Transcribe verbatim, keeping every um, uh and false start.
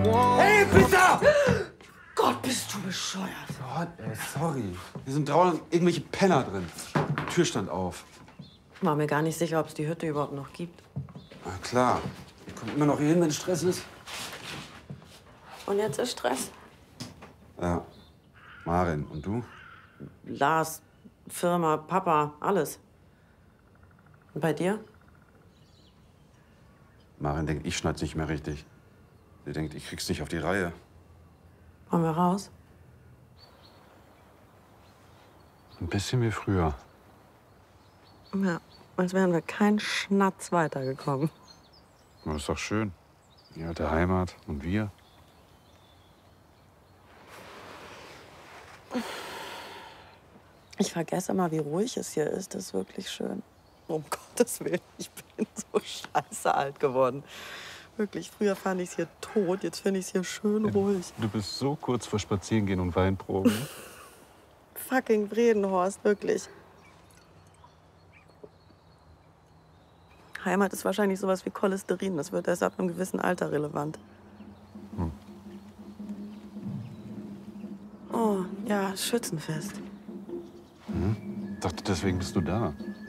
Hey, Peter! Gott, bist du bescheuert. Gott, ey, sorry. Hier sind draußen irgendwelche Penner drin. Die Tür stand auf. Ich war mir gar nicht sicher, ob es die Hütte überhaupt noch gibt. Na klar. Ich komme immer noch hier hin, wenn Stress ist. Und jetzt ist Stress. Ja. Maren, und du? Lars, Firma, Papa, alles. Und bei dir? Maren denkt, ich schneid's nicht mehr richtig. Sie denkt, ich krieg's nicht auf die Reihe. Wollen wir raus? Ein bisschen wie früher. Ja, als wären wir keinen Schnatz weitergekommen. Das ist doch schön. Die alte Heimat und wir. Ich vergesse immer, wie ruhig es hier ist. Das ist wirklich schön. Um Gottes Willen, ich bin so scheiße alt geworden. Wirklich, früher fand ich es hier tot, jetzt finde ich es hier schön ruhig. Du bist so kurz vor Spazierengehen und Weinproben. Fucking Bredenhorst, wirklich. Heimat ist wahrscheinlich sowas wie Cholesterin. Das wird erst ab einem gewissen Alter relevant. Hm. Oh, ja, Schützenfest. Hm? Dachte, deswegen bist du da.